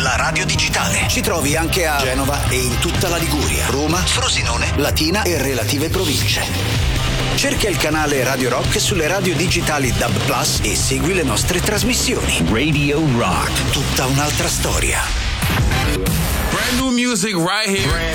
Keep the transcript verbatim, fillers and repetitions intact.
la radio digitale. Ci trovi anche a Genova e in tutta la Liguria, Roma, Frosinone, Latina e relative province. Cerca il canale Radio Rock sulle radio digitali D A B Plus e segui le nostre trasmissioni. Radio Rock. Tutta un'altra storia. Brand new music right here.